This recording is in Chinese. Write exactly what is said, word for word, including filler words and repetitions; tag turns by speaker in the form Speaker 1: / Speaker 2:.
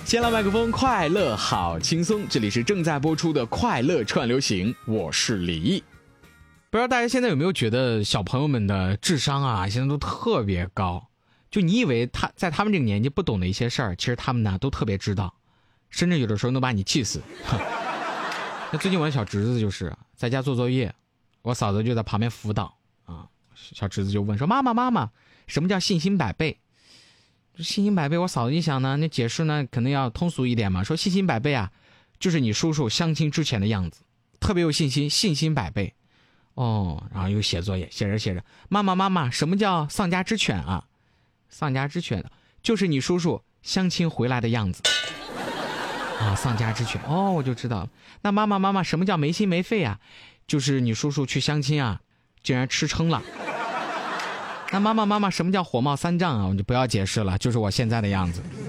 Speaker 1: 先来麦克风，快乐好轻松，这里是正在播出的快乐串流行，我是李毅。不知道大家现在有没有觉得小朋友们的智商啊，现在都特别高？就你以为他在他们这个年纪不懂的一些事儿，其实他们呢都特别知道，甚至有的时候能把你气死。那最近我的小侄子就是在家做作业，我嫂子就在旁边辅导啊，小侄子就问说：“妈妈妈妈，什么叫信心百倍？”信心百倍，我嫂子一想呢，那解释呢可能要通俗一点嘛，说信心百倍啊，就是你叔叔相亲之前的样子，特别有信心，信心百倍。哦，然后又写作业，写着写着，妈妈妈妈，什么叫丧家之犬啊？丧家之犬就是你叔叔相亲回来的样子。啊，丧家之犬，哦，我就知道了。那妈妈妈妈，什么叫没心没肺啊？就是你叔叔去相亲啊，竟然吃撑了。那妈妈妈妈，什么叫火冒三丈啊？我就不要解释了，就是我现在的样子。